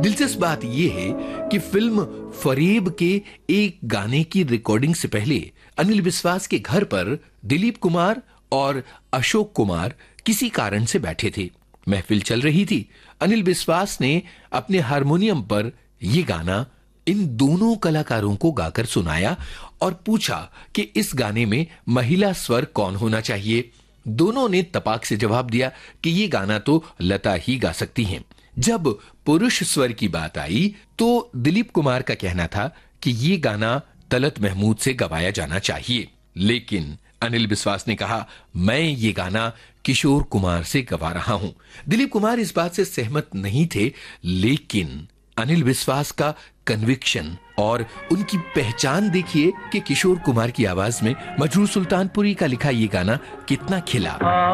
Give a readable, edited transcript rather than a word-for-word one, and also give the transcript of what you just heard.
दिलचस्प बात यह है कि फिल्म फरेब के एक गाने की रिकॉर्डिंग से पहले अनिल विश्वास के घर पर दिलीप कुमार और अशोक कुमार किसी कारण से बैठे थे। महफिल चल रही थी। अनिल विश्वास ने अपने हारमोनियम पर यह गाना इन दोनों कलाकारों को गाकर सुनाया और पूछा कि इस गाने में महिला स्वर कौन होना चाहिए। दोनों ने तपाक से जवाब दिया कि यह गाना तो लता ही गा सकती हैं। जब पुरुष स्वर की बात आई तो दिलीप कुमार का कहना था कि यह गाना तलत महमूद से गवाया जाना चाहिए, लेकिन अनिल विश्वास ने कहा, मैं ये गाना किशोर कुमार से गवा रहा हूं। दिलीप कुमार इस बात से सहमत नहीं थे, लेकिन अनिल विश्वास का कन्विक्शन और उनकी पहचान देखिए कि किशोर कुमार की आवाज में मजरूर सुल्तानपुरी का लिखा ये गाना कितना खिला।